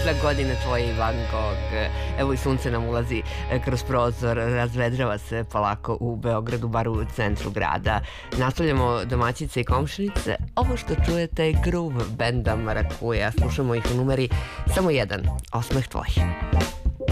Na godine tvoje i Van Gogh. Evo i sunce nam ulazi kroz prozor, razvedrava se polako u Beogradu, bar u centru grada. Nastavljamo domaćice i komšinice. Ovo što čujete je groove benda Marakuja. Slušamo ih u numeri samo jedan, Osmeh tvoj.